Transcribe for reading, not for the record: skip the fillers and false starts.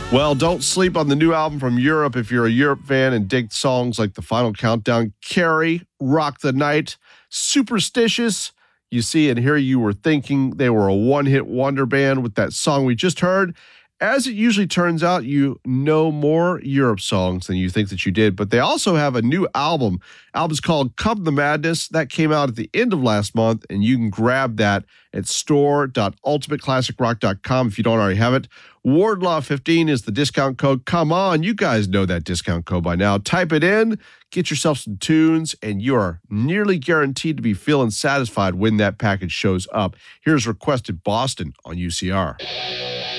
Well, don't sleep on the new album from Europe if you're a Europe fan and dig songs like The Final Countdown, Carrie, Rock the Night, Superstitious. You see, and here you were thinking they were a one-hit wonder band with that song we just heard. As it usually turns out, you know more Europe songs than you think that you did, but they also have a new album. Album's called Come the Madness. That came out at the end of last month, and you can grab that at store.ultimateclassicrock.com if you don't already have it. Wardlaw15 is the discount code. Come on, you guys know that discount code by now. Type it in, get yourself some tunes, and you are nearly guaranteed to be feeling satisfied when that package shows up. Here's Requested Boston on UCR.